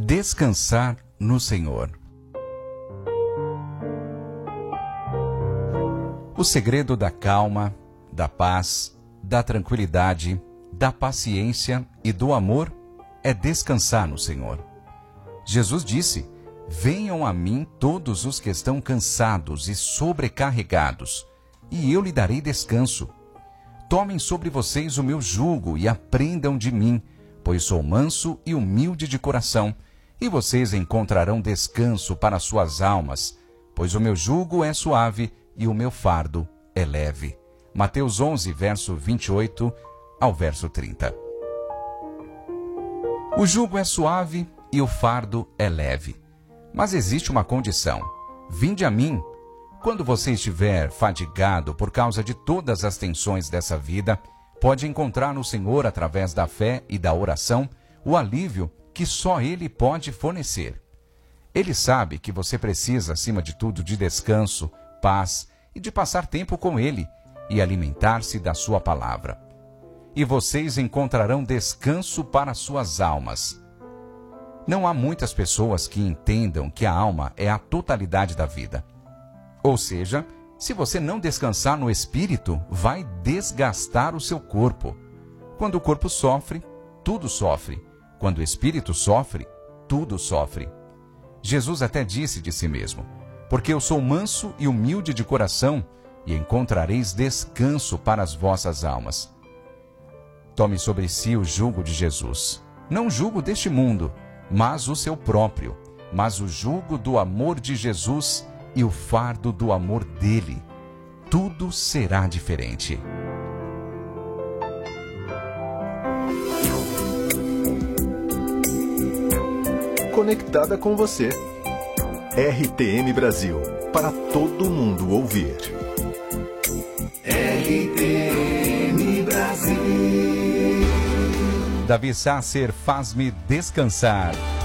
Descansar no Senhor. O segredo da calma, da paz, da tranquilidade, da paciência e do amor é descansar no Senhor. Jesus disse: venham a mim todos os que estão cansados e sobrecarregados, e eu lhe darei descanso. Tomem sobre vocês o meu jugo e aprendam de mim, pois sou manso e humilde de coração, e vocês encontrarão descanso para suas almas, pois o meu jugo é suave e o meu fardo é leve. Mateus 11, verso 28 ao verso 30. O jugo é suave e o fardo é leve. Mas existe uma condição: vinde a mim. Quando você estiver fadigado por causa de todas as tensões dessa vida, pode encontrar no Senhor, através da fé e da oração, o alívio que só Ele pode fornecer. Ele sabe que você precisa, acima de tudo, de descanso, paz e de passar tempo com Ele e alimentar-se da sua palavra. E vocês encontrarão descanso para suas almas. Não há muitas pessoas que entendam que a alma é a totalidade da vida. Ou seja, se você não descansar no espírito, vai desgastar o seu corpo. Quando o corpo sofre, tudo sofre. Quando o espírito sofre, tudo sofre. Jesus até disse de si mesmo: porque eu sou manso e humilde de coração, e encontrareis descanso para as vossas almas. Tome sobre si o jugo de Jesus. Não o jugo deste mundo, mas o seu próprio. Mas o jugo do amor de Jesus e o fardo do amor dele. Tudo será diferente. Conectada com você. RTM Brasil. Para todo mundo ouvir. RTM Brasil. Davi Sasser, faz-me descansar.